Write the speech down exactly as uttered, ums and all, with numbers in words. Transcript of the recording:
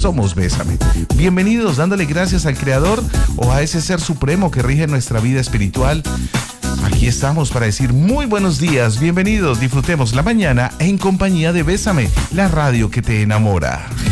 somos Bésame. Bienvenidos, dándole gracias al Creador o a ese ser supremo que rige nuestra vida espiritual. Aquí estamos para decir muy buenos días, bienvenidos, disfrutemos la mañana en compañía de Bésame, la radio que te enamora.